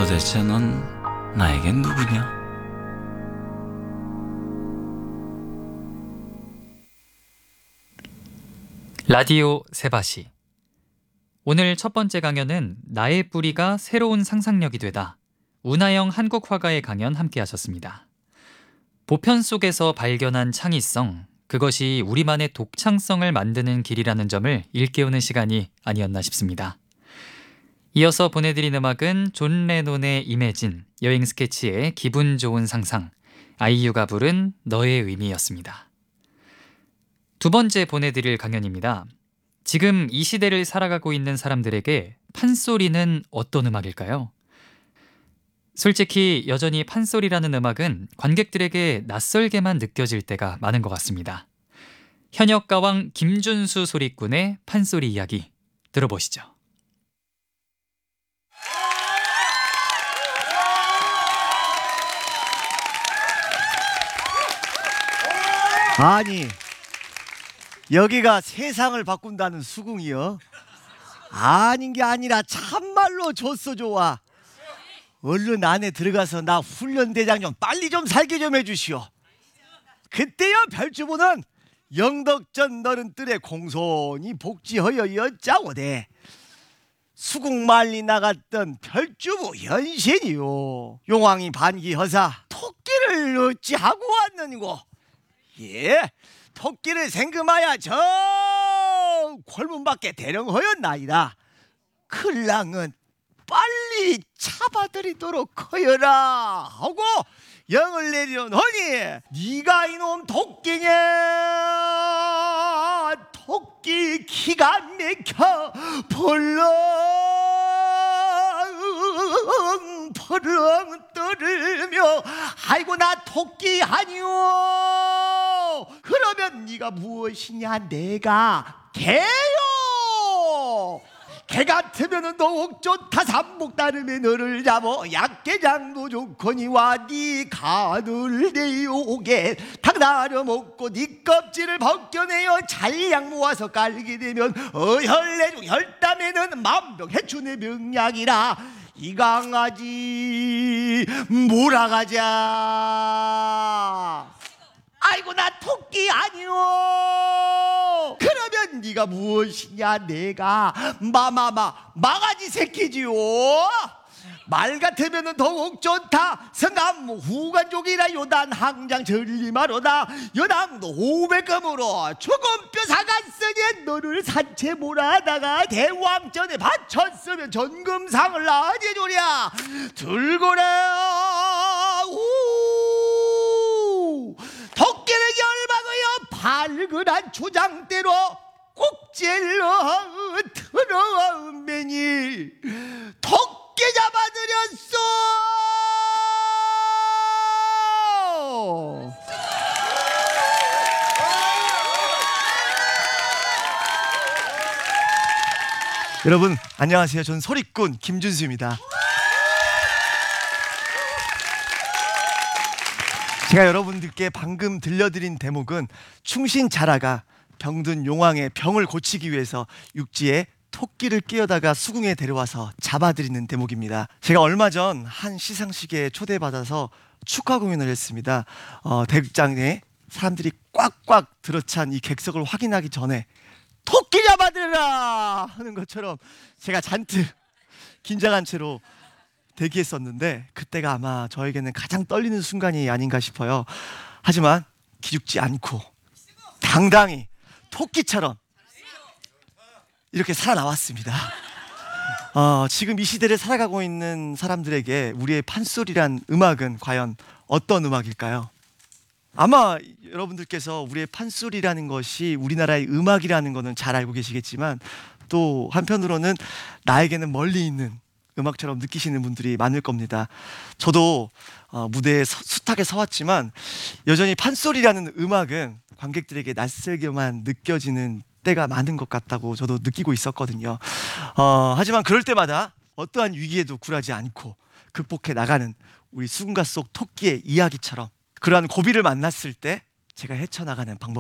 도대체 넌 나에겐 누구냐? 라디오 세바시. 오늘 첫 번째 강연은 나의 뿌리가 새로운 상상력이 되다. 운하영 한국 화가의 강연 함께 하셨습니다. 보편 속에서 발견한 창의성, 그것이 우리만의 독창성을 만드는 길이라는 점을 일깨우는 시간이 아니었나 싶습니다. 이어서 보내드린 음악은 존 레논의 이매진, 여행 스케치의 기분 좋은 상상, 아이유가 부른 너의 의미였습니다. 두 번째 보내드릴 강연입니다. 지금 이 시대를 살아가고 있는 사람들에게 판소리는 어떤 음악일까요? 솔직히 여전히 판소리라는 음악은 관객들에게 낯설게만 느껴질 때가 많은 것 같습니다. 현역가왕 김준수 소리꾼의 판소리 이야기 들어보시죠. 아니, 여기가 세상을 바꾼다는 수궁이요? 아닌 게 아니라 참말로 좋소 좋아. 얼른 안에 들어가서 나 훈련대장 좀 빨리 좀 살게 좀 해주시오. 그때요 별주부는 영덕전 너른 뜰에 공손히 복지허여 여짜오대. 수궁 말리 나갔던 별주부 연신이요. 용왕이 반기허사 토끼를 어찌하고 왔느니고. 예, 토끼를 생금하여 저 궐문 밖에 대령허였나이다. 큰랑은 빨리 잡아들이도록 하여라 하고 영을 내려놓으니 네가 이놈 토끼냐. 토끼 기가 막혀 벌렁 떨으며 아이고 나 토끼 아니오. 그러면 네가 무엇이냐. 내가 개요. 개 같으면 더욱 좋다. 삼복 다름에 너를 잡어 약개장도 좋거니와 네 간을 내오게 닭다려 먹고 네 껍질을 벗겨내어 잘량 모아서 깔게 되면 혈내중 혈담에는 만병해춘의 명약이라. 이 강아지 몰아가자. 아이고 나 토끼 아니오. 그러면 네가 무엇이냐. 내가 마가지 새끼지요. 말 같으면 더욱 좋다. 성감 후관족이라 요단 항장 전리마로다. 여당도 500금으로 죽은 뼈사가 쓰니 너를 산채 몰아다가 대왕전에 바쳤으면 전금상을 나지 주랴. 들고라. 토끼를 열망하여 발그란 주장대로 꼭 찔러 들어오매니 토끼 잡아들였어. 여러분 안녕하세요. 전 소리꾼 김준수입니다. 제가 여러분들께 방금 들려드린 대목은 충신자라가 병든 용왕의 병을 고치기 위해서 육지에 토끼를 끼어다가 수궁에 데려와서 잡아들이는 대목입니다. 제가 얼마 전 한 시상식에 초대받아서 축하 공연을 했습니다. 대극장에 사람들이 꽉꽉 들어찬 이 객석을 확인하기 전에 토끼 잡아들여라 하는 것처럼 제가 잔뜩 긴장한 채로 대기했었는데 그때가 아마 저에게는 가장 떨리는 순간이 아닌가 싶어요. 하지만 기죽지 않고 당당히 토끼처럼 이렇게 살아나왔습니다. 지금 이 시대를 살아가고 있는 사람들에게 우리의 판소리란 음악은 과연 어떤 음악일까요? 아마 여러분들께서 우리의 판소리라는 것이 우리나라의 음악이라는 것은 잘 알고 계시겠지만 또 한편으로는 나에게는 멀리 있는 음악처럼 느끼시는 분들이 많을 겁니다. 저도 무대에 숱하게 서왔지만 여전히 판소리라는 음악은 관객들에게 낯설게만 느껴지는 때가 많은 것 같다고 저도 느끼고 있었거든요. 하지만 그럴 때마다 어떠한 위기에도 굴하지 않고 극복해 나가는 우리 수군가 속 토끼의 이야기처럼 그러한 고비를 만났을 때 제가 헤쳐나가는 방법